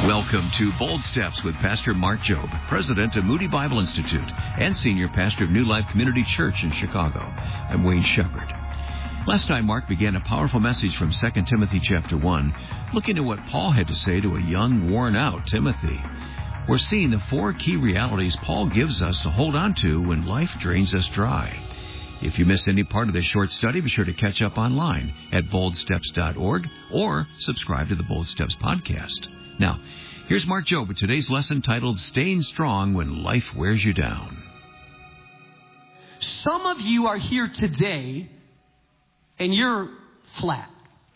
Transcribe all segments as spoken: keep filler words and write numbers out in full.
Welcome to Bold Steps with Pastor Mark Jobe, President of Moody Bible Institute and Senior Pastor of New Life Community Church in Chicago. I'm Wayne Shepherd. Last time, Mark began a powerful message from Second Timothy chapter one, looking at what Paul had to say to a young, worn-out Timothy. We're seeing the four key realities Paul gives us to hold on to when life drains us dry. If you missed any part of this short study, be sure to catch up online at bold steps dot org or subscribe to the Bold Steps podcast. Now, here's Mark Jobe with today's lesson titled, Staying Strong When Life Wears You Down. Some of you are here today and you're flat.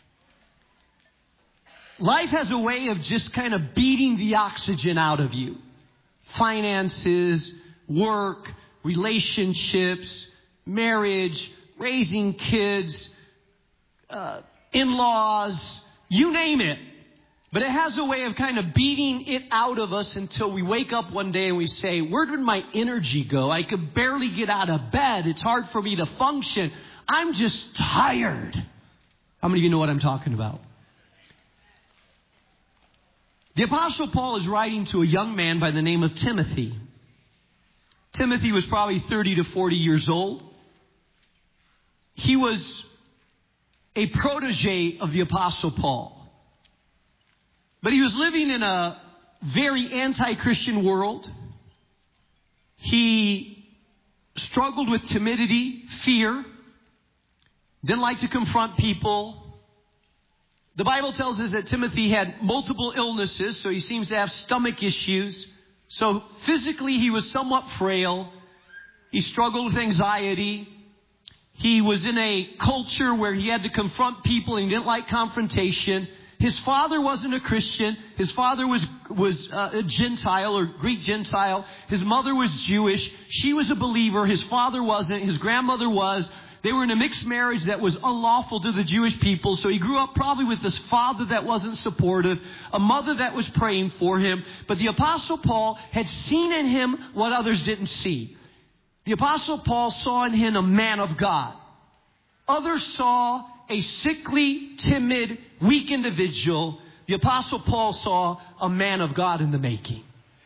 Life has a way of just kind of beating the oxygen out of you. Finances, work, relationships, marriage, raising kids, uh, in-laws, you name it. But it has a way of kind of beating it out of us until we wake up one day and we say, where did my energy go? I could barely get out of bed. It's hard for me to function. I'm just tired. How many of you know what I'm talking about? The Apostle Paul is writing to a young man by the name of Timothy. Timothy was probably thirty to forty years old. He was a protege of the Apostle Paul. But he was living in a very anti-Christian world. He struggled with timidity, fear, didn't like to confront people. The Bible tells us that Timothy had multiple illnesses, so he seems to have stomach issues. So physically he was somewhat frail. He struggled with anxiety. He was in a culture where he had to confront people and he didn't like confrontation. His father wasn't a Christian. His father was was uh, a Gentile or Greek Gentile. His mother was Jewish. She was a believer. His father wasn't. His grandmother was. They were in a mixed marriage that was unlawful to the Jewish people. So he grew up probably with this father that wasn't supportive, a mother that was praying for him. But the Apostle Paul had seen in him what others didn't see. The Apostle Paul saw in him a man of God. Others saw a sickly, timid, weak individual. The Apostle Paul saw a man of God in the making.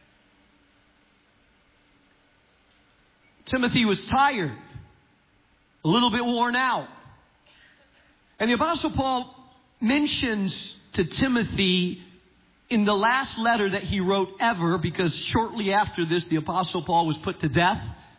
Timothy was tired, a little bit worn out. And the Apostle Paul mentions to Timothy in the last letter that he wrote ever, because shortly after this, the Apostle Paul was put to death.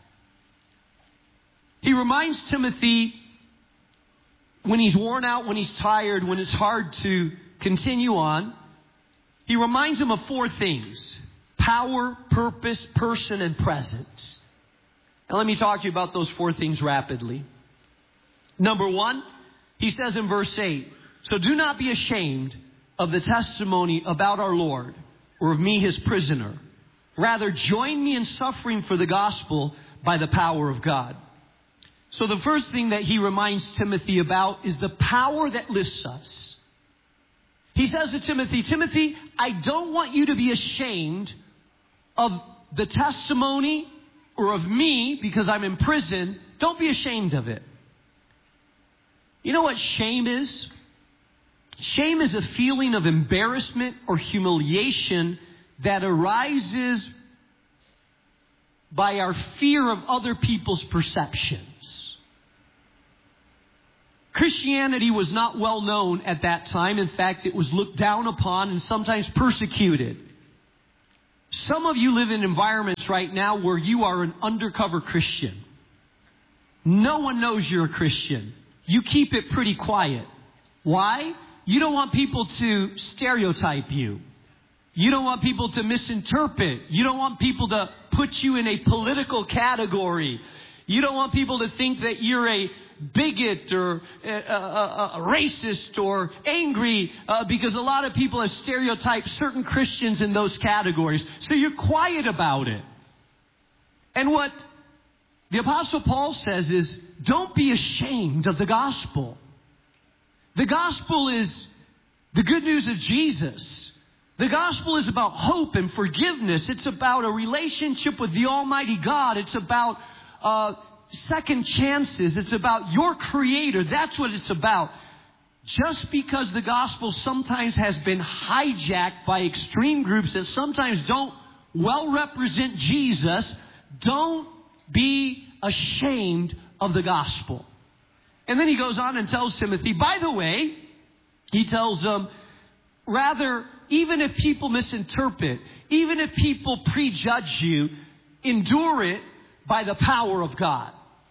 He reminds Timothy, when he's worn out, when he's tired, when it's hard to continue on, he reminds him of four things: power, purpose, person, and presence. Now let me talk to you about those four things rapidly. Number one, he says in verse eight, so do not be ashamed of the testimony about our Lord or of me, his prisoner. Rather, join me in suffering for the gospel by the power of God. So the first thing that he reminds Timothy about is the power that lifts us. He says to Timothy, Timothy, I don't want you to be ashamed of the testimony or of me because I'm in prison. Don't be ashamed of it. You know what shame is? Shame is a feeling of embarrassment or humiliation that arises by our fear of other people's perceptions. Christianity was not well known at that time. In fact, it was looked down upon and sometimes persecuted. Some of you live in environments right now where you are an undercover Christian. No one knows you're a Christian. You keep it pretty quiet. Why? You don't want people to stereotype you. You don't want people to misinterpret. You don't want people to put you in a political category. You don't want people to think that you're a bigot or a, a, a racist or angry uh, because a lot of people have stereotyped certain Christians in those categories. So you're quiet about it. And what the Apostle Paul says is, don't be ashamed of the gospel. The gospel is the good news of Jesus. The gospel is about hope and forgiveness. It's about a relationship with the Almighty God. It's about uh, second chances. It's about your Creator. That's what it's about. just because the gospel sometimes has been hijacked by extreme groups that sometimes don't well represent Jesus, don't be ashamed of the gospel. And then he goes on and tells Timothy, by the way, he tells them, rather, even if people misinterpret, even if people prejudge you, endure it by the power of God.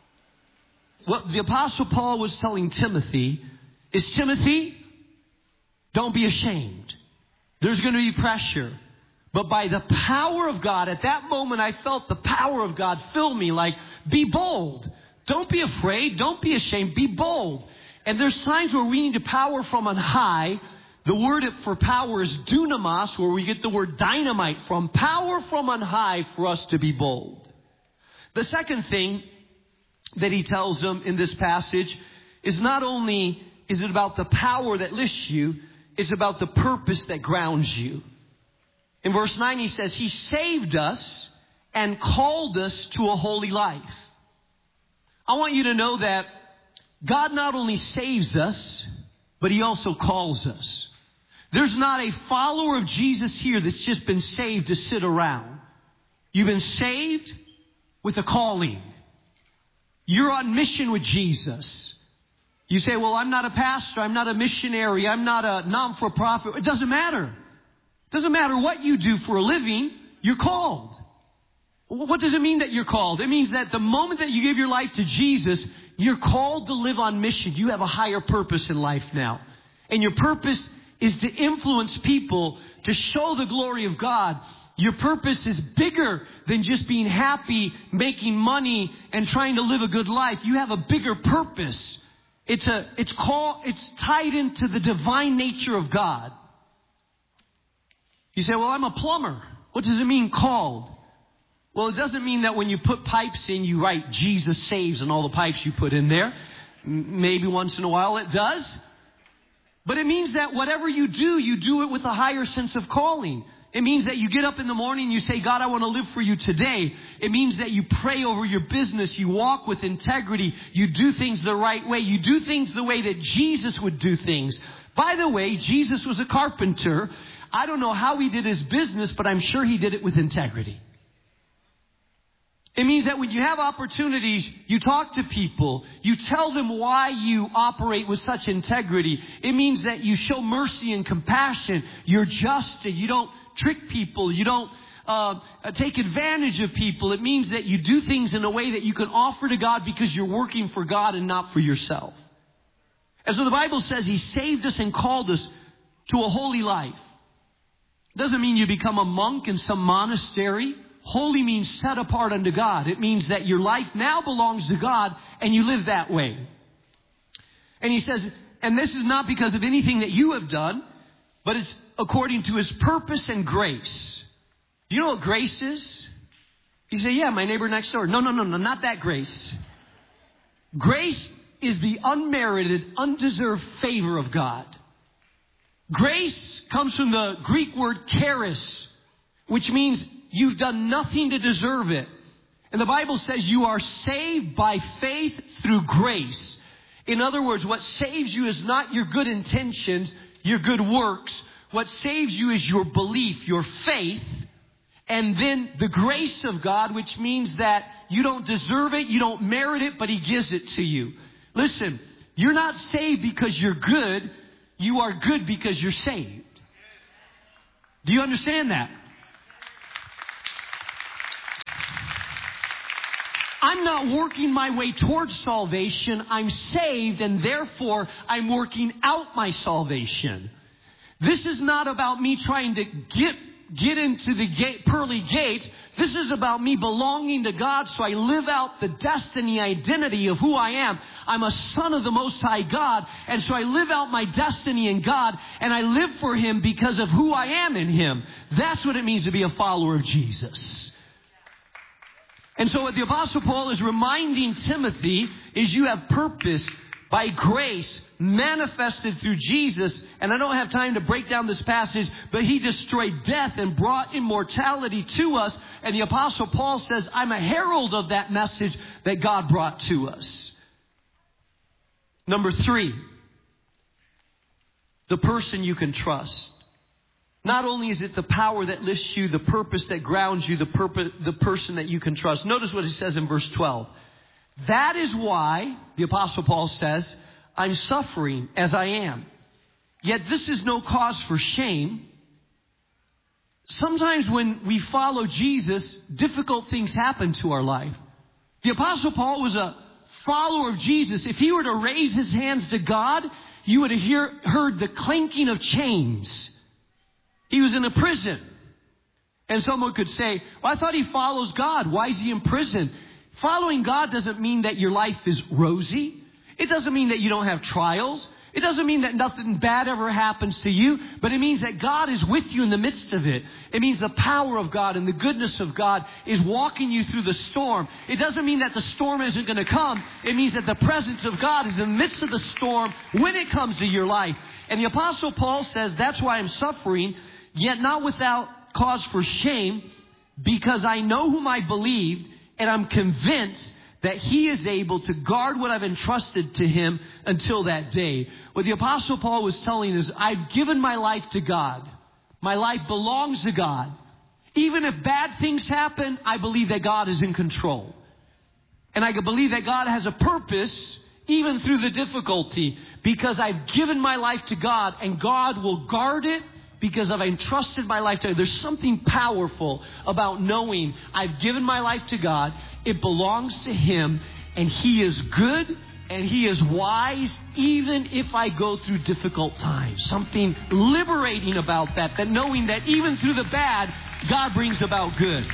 What the Apostle Paul was telling Timothy is, Timothy, don't be ashamed. There's going to be pressure. But by the power of God, at that moment I felt the power of God fill me, like, be bold. Don't be afraid. Don't be ashamed. Be bold. And there's times where we need power from on high. The word for power is dunamis, where we get the word dynamite from. Power from on high for us to be bold. The second thing that he tells them in this passage is not only is it about the power that lifts you, it's about the purpose that grounds you. In verse nine he says, He saved us and called us to a holy life. I want you to know that God not only saves us, but He also calls us. There's not a follower of Jesus here that's just been saved to sit around. You've been saved with a calling. You're on mission with Jesus. You say, well, I'm not a pastor. I'm not a missionary. I'm not a non-for-profit. It doesn't matter. It doesn't matter what you do for a living. You're called. What does it mean that you're called? It means that the moment that you give your life to Jesus, you're called to live on mission. You have a higher purpose in life now. And your purpose is to influence people, to show the glory of God. Your purpose is bigger than just being happy, making money, and trying to live a good life. You have a bigger purpose. It's a, it's called, it's tied into the divine nature of God. You say, well, I'm a plumber. What does it mean, called? Well, it doesn't mean that when you put pipes in, you write Jesus saves on all the pipes you put in there. Maybe once in a while it does. But it means that whatever you do, you do it with a higher sense of calling. It means that you get up in the morning and you say, God, I want to live for you today. It means that you pray over your business. You walk with integrity. You do things the right way. You do things the way that Jesus would do things. By the way, Jesus was a carpenter. I don't know how he did his business, but I'm sure he did it with integrity. It means that when you have opportunities, you talk to people, you tell them why you operate with such integrity. It means that you show mercy and compassion. You're just, you don't trick people. You don't uh, take advantage of people. It means that you do things in a way that you can offer to God because you're working for God and not for yourself. And so the Bible says He saved us and called us to a holy life. It doesn't mean you become a monk in some monastery. Holy means set apart unto God. It means that your life now belongs to God and you live that way. And he says, and this is not because of anything that you have done, but it's according to His purpose and grace. Do you know what grace is? You say, yeah, my neighbor next door. No, no, no, no, not that grace. Grace is the unmerited, undeserved favor of God. Grace comes from the Greek word charis, which means you've done nothing to deserve it. And the Bible says you are saved by faith through grace. In other words, what saves you is not your good intentions, your good works. What saves you is your belief, your faith, and then the grace of God, which means that you don't deserve it, you don't merit it, but He gives it to you. Listen, you're not saved because you're good. You are good because you're saved. Do you understand that? I'm not working my way towards salvation. I'm saved, and therefore I'm working out my salvation. This is not about me trying to get get into the gate, pearly gates. This is about me belonging to God, so I live out the destiny, identity of who I am. I'm a son of the Most High God, and so I live out my destiny in God, and I live for Him because of who I am in Him. That's what it means to be a follower of Jesus. And so what the Apostle Paul is reminding Timothy is you have purpose by grace manifested through Jesus. And I don't have time to break down this passage, but He destroyed death and brought immortality to us. And the Apostle Paul says, I'm a herald of that message that God brought to us. Number three, the person you can trust. Not only is it the power that lifts you, the purpose that grounds you, the purpose, the person that you can trust. Notice what it says in verse twelve. That is why, the Apostle Paul says, I'm suffering as I am. Yet this is no cause for shame. Sometimes when we follow Jesus, difficult things happen to our life. The Apostle Paul was a follower of Jesus. If he were to raise his hands to God, you would have hear, heard the clanking of chains. He was in a prison. And someone could say, well, I thought he follows God. Why is he in prison? Following God doesn't mean that your life is rosy. It doesn't mean that you don't have trials. It doesn't mean that nothing bad ever happens to you, but it means that God is with you in the midst of it. It means the power of God and the goodness of God is walking you through the storm. It doesn't mean that the storm isn't going to come. It means that the presence of God is in the midst of the storm when it comes to your life. And the Apostle Paul says, that's why I'm suffering, yet not without cause for shame, because I know whom I believed, and I'm convinced that he is able to guard what I've entrusted to him until that day. What the Apostle Paul was telling us, I've given my life to God. My life belongs to God. Even if bad things happen, I believe that God is in control. And I can believe that God has a purpose even through the difficulty, because I've given my life to God, and God will guard it because I've entrusted my life to Him. There's something powerful about knowing I've given my life to God. It belongs to Him, and He is good and He is wise, even if I go through difficult times. Something liberating about that, that knowing that even through the bad, God brings about good.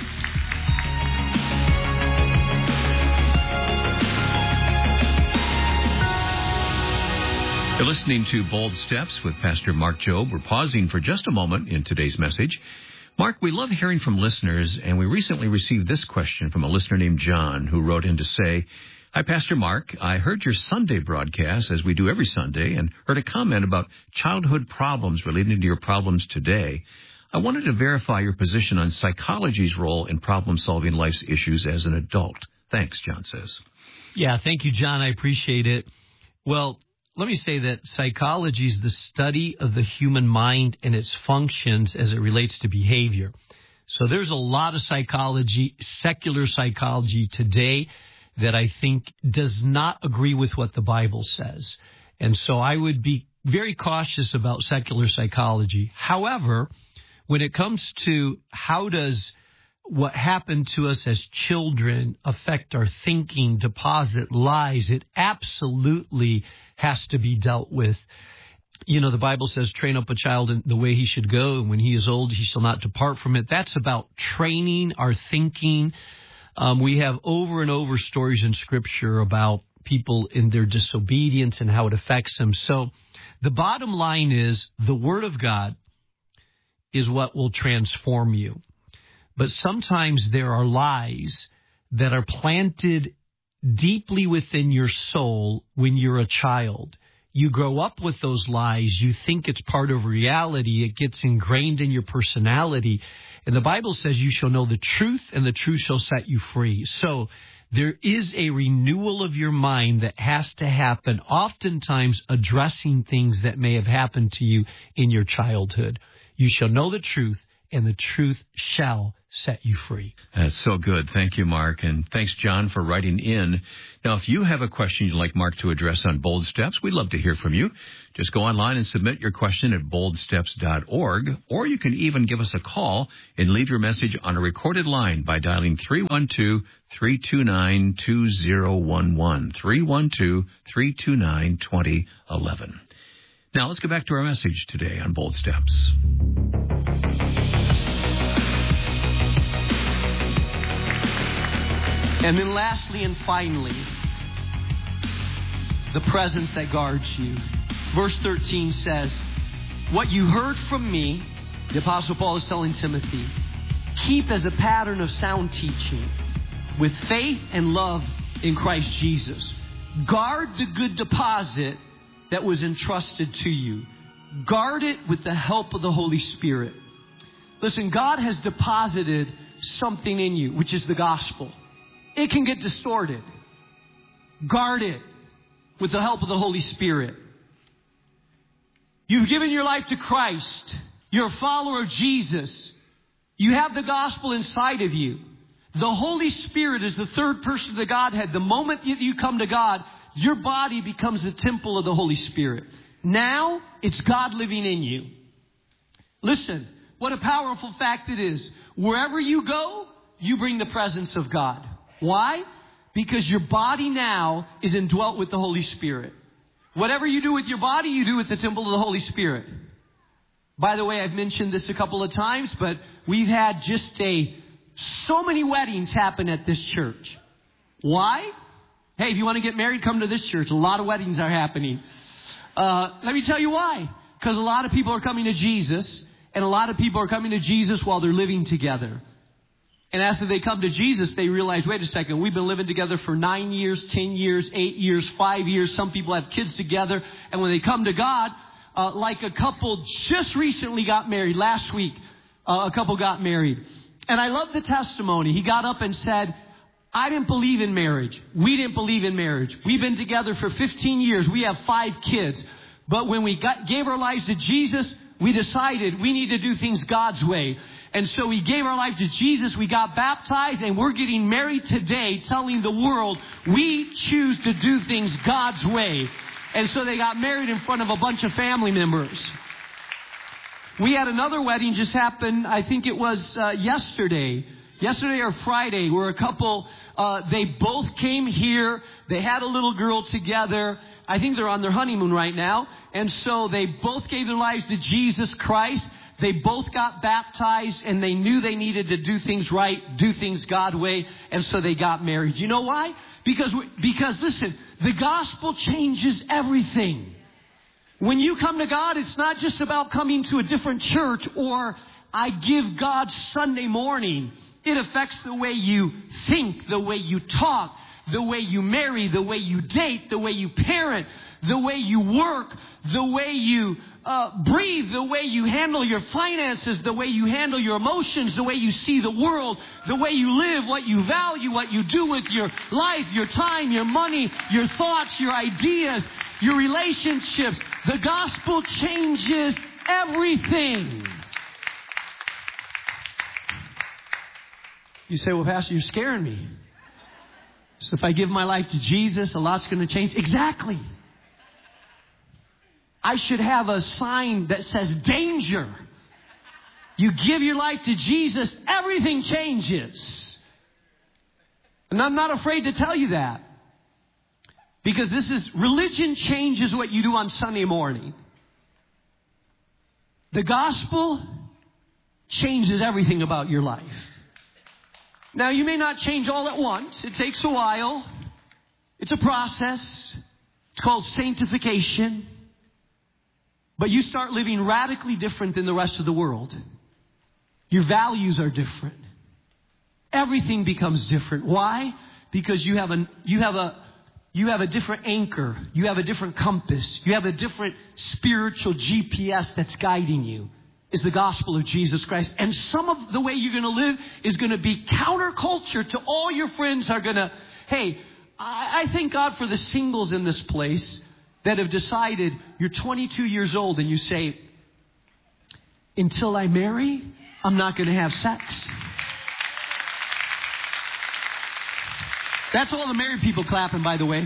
You're listening to Bold Steps with Pastor Mark Jobe. We're pausing for just a moment in today's message. Mark, we love hearing from listeners, and we recently received this question from a listener named John, who wrote in to say, Hi, Pastor Mark. I heard your Sunday broadcast, as we do every Sunday, and heard a comment about childhood problems relating to your problems today. I wanted to verify your position on psychology's role in problem-solving life's issues as an adult. Thanks, John says. Yeah, thank you, John. I appreciate it. Well, let me say that psychology is the study of the human mind and its functions as it relates to behavior. So there's a lot of psychology, secular psychology today, that I think does not agree with what the Bible says. And so I would be very cautious about secular psychology. However, when it comes to how does what happened to us as children affect our thinking, deposit lies, it absolutely has to be dealt with. You know, the Bible says, train up a child in the way he should go, and when he is old, he shall not depart from it. That's about training our thinking. Um, we have over and over stories in Scripture about people in their disobedience and how it affects them. So the bottom line is the Word of God is what will transform you. But sometimes there are lies that are planted deeply within your soul when you're a child. You grow up with those lies. You think it's part of reality. It gets ingrained in your personality. And the Bible says you shall know the truth, and the truth shall set you free. So there is a renewal of your mind that has to happen, oftentimes addressing things that may have happened to you in your childhood. You shall know the truth, and the truth shall set you free. That's so good. Thank you, Mark. And thanks, John, for writing in. Now, if you have a question you'd like Mark to address on Bold Steps, we'd love to hear from you. Just go online and submit your question at bold steps dot org, or you can even give us a call and leave your message on a recorded line by dialing three one two, three two nine, two zero one one, three one two, three two nine, two zero one one. Now, let's get back to our message today on Bold Steps. And then lastly and finally, the presence that guards you. Verse thirteen says, what you heard from me, the Apostle Paul is telling Timothy, keep as a pattern of sound teaching with faith and love in Christ Jesus. Guard the good deposit that was entrusted to you. Guard it with the help of the Holy Spirit. Listen, God has deposited something in you, which is the gospel. It can get distorted. Guard it with the help of the Holy Spirit. You've given your life to Christ. You're a follower of Jesus. You have the gospel inside of you. The Holy Spirit is the third person of the Godhead. The moment you come to God, your body becomes the temple of the Holy Spirit. Now, it's God living in you. Listen, what a powerful fact it is. Wherever you go, you bring the presence of God. Why? Because your body now is indwelt with the Holy Spirit. Whatever you do with your body, you do with the temple of the Holy Spirit. By the way, I've mentioned this a couple of times, but we've had just a so many weddings happen at this church. Why? Hey, if you want to get married, come to this church. A lot of weddings are happening. Uh, let me tell you why. Because a lot of people are coming to Jesus, and a lot of people are coming to Jesus while they're living together. And after they come to Jesus, they realize, wait a second, we've been living together for nine years, ten years, eight years, five years. Some people have kids together. And when they come to God, uh, like a couple just recently got married last week, uh, a couple got married. And I love the testimony. He got up and said, I didn't believe in marriage. We didn't believe in marriage. We've been together for fifteen years. We have five kids. But when we got, gave our lives to Jesus, we decided we need to do things God's way. And so we gave our life to Jesus. We got baptized, and we're getting married today, telling the world we choose to do things God's way. And so they got married in front of a bunch of family members. We had another wedding just happen, I think it was uh, yesterday. Yesterday or Friday, where a couple, uh, they both came here. They had a little girl together. I think they're on their honeymoon right now. And so they both gave their lives to Jesus Christ. They both got baptized, and they knew they needed to do things right, do things God's way, and so they got married. You know why? Because, because listen, the gospel changes everything. When you come to God, it's not just about coming to a different church or I give God Sunday morning. It affects the way you think, the way you talk, the way you marry, the way you date, the way you parent, the way you work, the way you uh, breathe, the way you handle your finances, the way you handle your emotions, the way you see the world, the way you live, what you value, what you do with your life, your time, your money, your thoughts, your ideas, your relationships. The gospel changes everything. You say, well, Pastor, you're scaring me. So if I give my life to Jesus, a lot's going to change. Exactly. I should have a sign that says danger. You give your life to Jesus, everything changes. And I'm not afraid to tell you that. Because this is, religion changes what you do on Sunday morning. The gospel changes everything about your life. Now, you may not change all at once. It takes a while. It's a process. It's called sanctification. But you start living radically different than the rest of the world. Your values are different. Everything becomes different. Why? Because you have a you have a you have a different anchor. You have a different compass. You have a different spiritual G P S that's guiding you. Is the gospel of Jesus Christ. And some of the way you're going to live is going to be counterculture to all your friends are going to, hey, I, I thank God for the singles in this place that have decided you're twenty-two years old and you say, until I marry, I'm not going to have sex. That's all the married people clapping, by the way.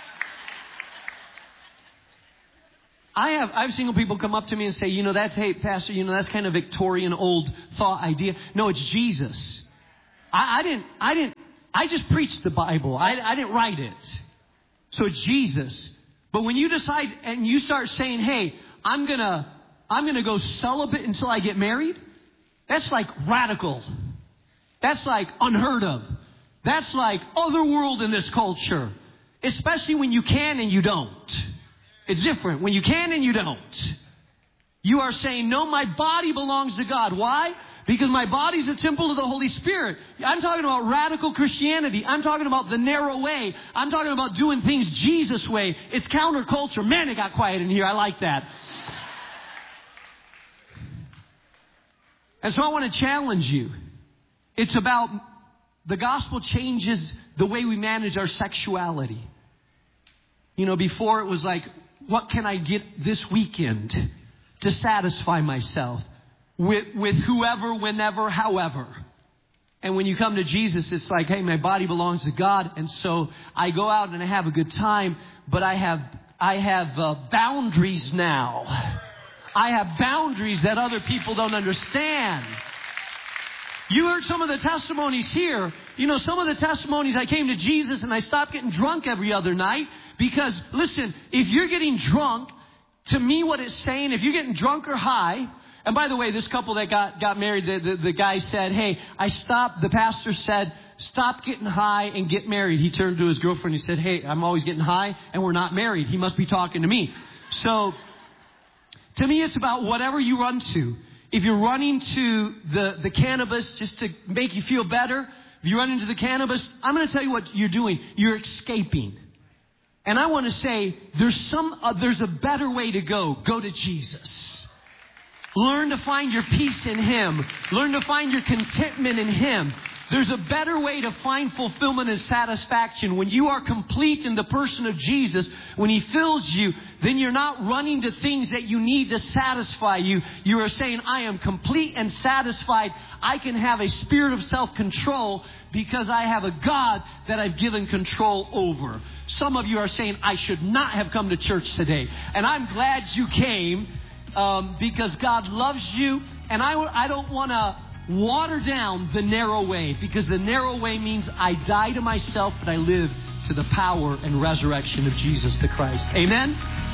I have I've seen people come up to me and say, you know, that's, hey, Pastor, you know, that's kind of Victorian old thought idea. No, it's Jesus. I, I didn't, I didn't, I just preached the Bible. I, I didn't write it. So it's Jesus. But when you decide and you start saying, hey, I'm going to, I'm going to go celibate until I get married. That's like radical. That's like unheard of. That's like otherworld in this culture. Especially when you can and you don't. It's different when you can and you don't. You are saying, no, my body belongs to God. Why? Because my body's a temple of the Holy Spirit. I'm talking about radical Christianity. I'm talking about the narrow way. I'm talking about doing things Jesus' way. It's counterculture. Man, it got quiet in here. I like that. And so I want to challenge you. It's about the gospel changes the way we manage our sexuality. You know, before it was like, what can I get this weekend? to satisfy myself with, with whoever, whenever, however. And when you come to Jesus, it's like, hey, my body belongs to God. And so I go out and I have a good time, but I have, I have uh, boundaries now. I have boundaries that other people don't understand. You heard some of the testimonies here. You know, some of the testimonies, I came to Jesus and I stopped getting drunk every other night. Because, listen, if you're getting drunk, to me what it's saying, if you're getting drunk or high, and by the way, this couple that got, got married, the, the, the guy said, hey, I stopped, the pastor said, stop getting high and get married. He turned to his girlfriend and he said, hey, I'm always getting high and we're not married. He must be talking to me. So, to me, it's about whatever you run to. If you're running to the, the cannabis just to make you feel better, if you run into the cannabis, I'm going to tell you what you're doing. You're escaping. And I want to say there's some, uh, there's a better way to go. Go to Jesus. Learn to find your peace in Him. Learn to find your contentment in Him. There's a better way to find fulfillment and satisfaction. When you are complete in the person of Jesus, when He fills you, then you're not running to things that you need to satisfy you. You are saying, I am complete and satisfied. I can have a spirit of self-control because I have a God that I've given control over. Some of you are saying, I should not have come to church today. And I'm glad you came um, because God loves you. And I, I don't want to water down the narrow way, because the narrow way means I die to myself, but I live to the power and resurrection of Jesus the Christ. Amen?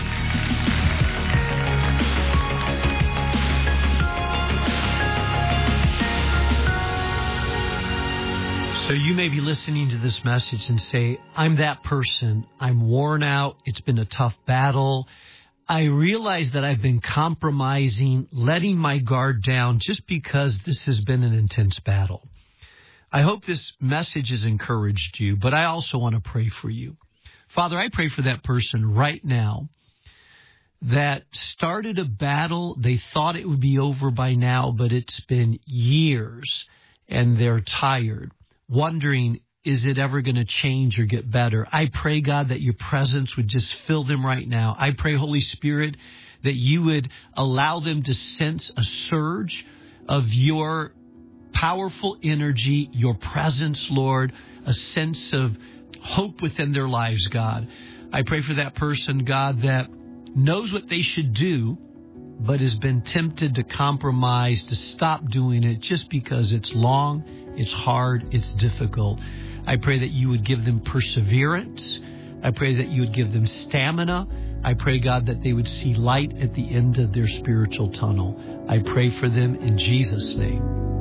So you may be listening to this message and say, I'm that person. I'm worn out. It's been a tough battle. I realize that I've been compromising, letting my guard down just because this has been an intense battle. I hope this message has encouraged you, but I also want to pray for you. Father, I pray for that person right now that started a battle. They thought it would be over by now, but it's been years and they're tired, wondering, is it ever going to change or get better? I pray, God, that your presence would just fill them right now. I pray, Holy Spirit, that you would allow them to sense a surge of your powerful energy, your presence, Lord, a sense of hope within their lives, God. I pray for that person, God, that knows what they should do, but has been tempted to compromise, to stop doing it just because it's long, it's hard, it's difficult. I pray that you would give them perseverance. I pray that you would give them stamina. I pray, God, that they would see light at the end of their spiritual tunnel. I pray for them in Jesus' name.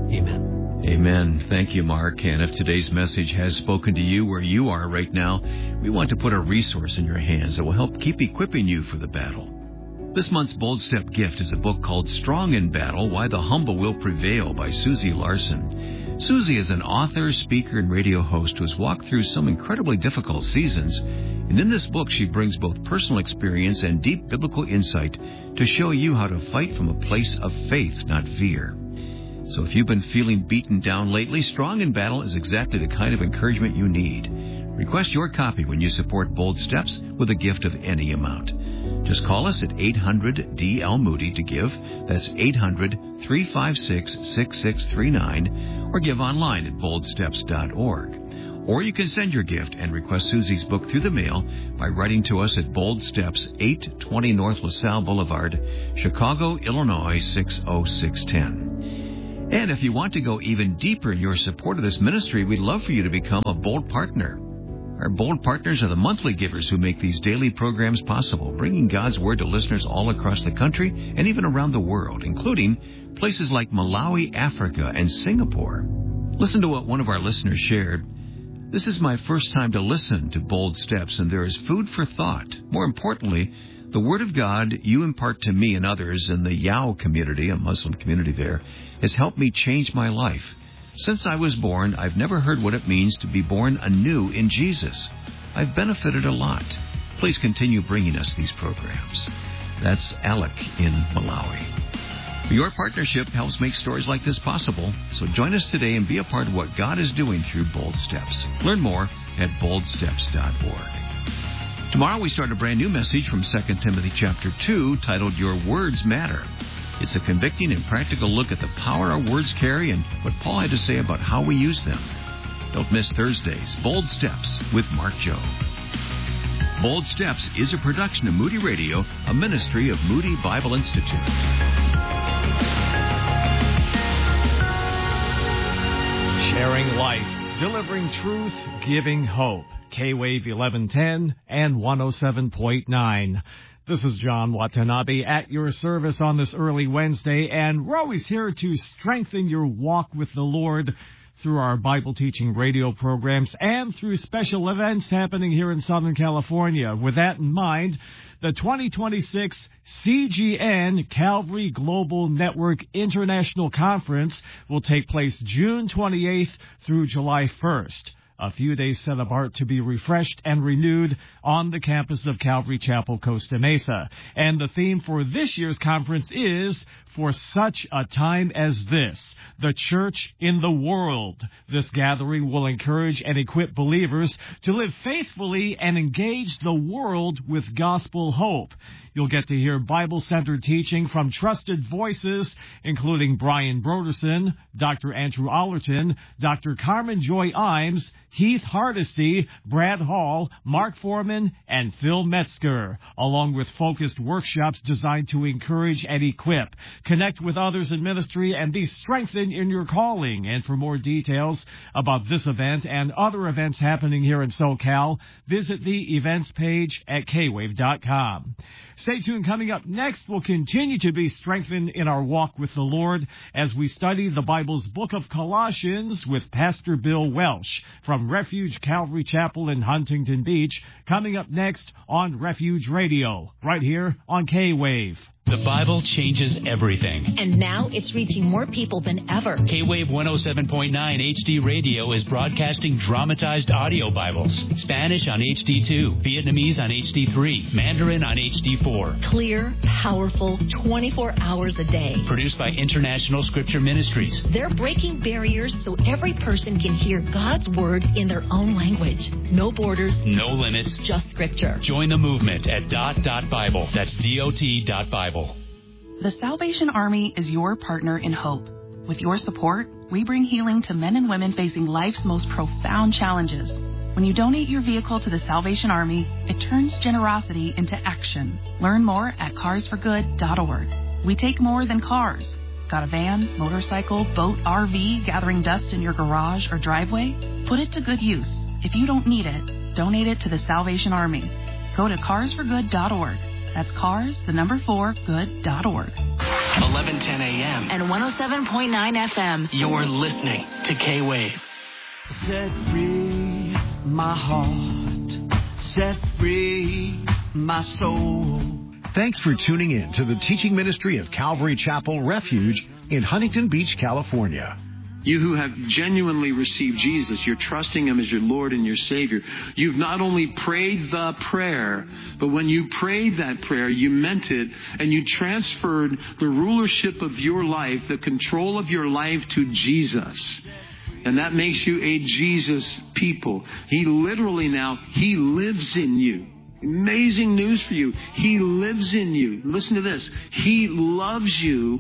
Amen. Amen. Thank you, Mark. And if today's message has spoken to you where you are right now, we want to put a resource in your hands that will help keep equipping you for the battle. This month's Bold Step gift is a book called Strong in Battle, Why the Humble Will Prevail by Susie Larson. Susie is an author, speaker, and radio host who has walked through some incredibly difficult seasons. And in this book, she brings both personal experience and deep biblical insight to show you how to fight from a place of faith, not fear. So if you've been feeling beaten down lately, Strong in Battle is exactly the kind of encouragement you need. Request your copy when you support Bold Steps with a gift of any amount. Just call us at eight hundred D L Moody to give. That's eight hundred, three five six, six six three nine. Or give online at bold steps dot org. Or you can send your gift and request Susie's book through the mail by writing to us at Bold Steps, eight twenty North LaSalle Boulevard, Chicago, Illinois, six oh six one oh. And if you want to go even deeper in your support of this ministry, we'd love for you to become a Bold Partner. Our Bold Partners are the monthly givers who make these daily programs possible, bringing God's Word to listeners all across the country and even around the world, including places like Malawi, Africa, and Singapore. Listen to what one of our listeners shared. This is my first time to listen to Bold Steps, and there is food for thought. More importantly, the Word of God you impart to me and others in the Yao community, a Muslim community there, has helped me change my life. Since I was born, I've never heard what it means to be born anew in Jesus. I've benefited a lot. Please continue bringing us these programs. That's Alec in Malawi. Your partnership helps make stories like this possible, so join us today and be a part of what God is doing through Bold Steps. Learn more at bold steps dot org. Tomorrow we start a brand new message from Second Timothy chapter two titled Your Words Matter. It's a convicting and practical look at the power our words carry and what Paul had to say about how we use them. Don't miss Thursday's Bold Steps with Mark Jobe. Bold Steps is a production of Moody Radio, a ministry of Moody Bible Institute. Sharing life, delivering truth, giving hope. K-Wave eleven ten and one oh seven point nine. This is John Watanabe at your service on this early Wednesday, and we're always here to strengthen your walk with the Lord through our Bible teaching radio programs and through special events happening here in Southern California. With that in mind, the twenty twenty-six C G N Calvary Global Network International Conference will take place June twenty-eighth through July first. A few days set apart to be refreshed and renewed on the campus of Calvary Chapel, Costa Mesa. And the theme for this year's conference is For Such a Time as This, the Church in the World. This gathering will encourage and equip believers to live faithfully and engage the world with gospel hope. You'll get to hear Bible-centered teaching from trusted voices, including Brian Broderson, Doctor Andrew Allerton, Doctor Carmen Joy Imes, Heath Hardesty, Brad Hall, Mark Foreman, and Phil Metzger, along with focused workshops designed to encourage and equip. Connect with others in ministry and be strengthened in your calling. And for more details about this event and other events happening here in SoCal, visit the events page at k wave dot com. Stay tuned. Coming up next, we'll continue to be strengthened in our walk with the Lord as we study the Bible's book of Colossians with Pastor Bill Welsh from Refuge Calvary Chapel in Huntington Beach. Coming up next on Refuge Radio, right here on K-Wave. The Bible changes everything. And now it's reaching more people than ever. K-Wave one oh seven point nine H D Radio is broadcasting dramatized audio Bibles. Spanish on H D two, Vietnamese on H D three, Mandarin on H D four. Clear, powerful, twenty-four hours a day. Produced by International Scripture Ministries. They're breaking barriers so every person can hear God's Word in their own language. No borders. No limits. Just Scripture. Join the movement at dot dot Bible. That's D O T dot Bible. The Salvation Army is your partner in hope. With your support, we bring healing to men and women facing life's most profound challenges. When you donate your vehicle to the Salvation Army, it turns generosity into action. Learn more at cars for good dot org. We take more than cars. Got a van, motorcycle, boat, R V gathering dust in your garage or driveway? Put it to good use. If you don't need it, donate it to the Salvation Army. Go to cars for good dot org. That's cars, the number four, good dot org. eleven ten a.m. And one oh seven point nine F M. You're listening to K-Wave. Set free my heart. Set free my soul. Thanks for tuning in to the teaching ministry of Calvary Chapel Refuge in Huntington Beach, California. You who have genuinely received Jesus, you're trusting Him as your Lord and your Savior. You've not only prayed the prayer, but when you prayed that prayer, you meant it, and you transferred the rulership of your life, the control of your life to Jesus. And that makes you a Jesus people. He literally now, He lives in you. Amazing news for you. He lives in you. Listen to this. He loves you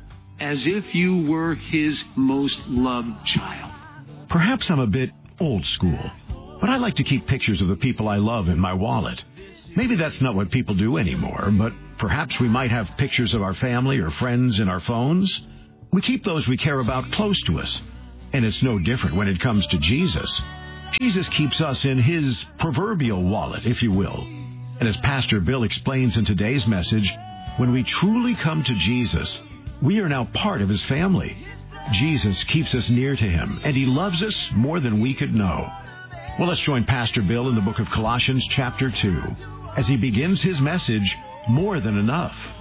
as if you were His most loved child. Perhaps I'm a bit old school, but I like to keep pictures of the people I love in my wallet. Maybe that's not what people do anymore, but perhaps we might have pictures of our family or friends in our phones. We keep those we care about close to us, and it's no different when it comes to Jesus. Jesus keeps us in His proverbial wallet, if you will. And as Pastor Bill explains in today's message, when we truly come to Jesus, we are now part of His family. Jesus keeps us near to Him, and He loves us more than we could know. Well, let's join Pastor Bill in the book of Colossians chapter two as he begins his message, More Than Enough.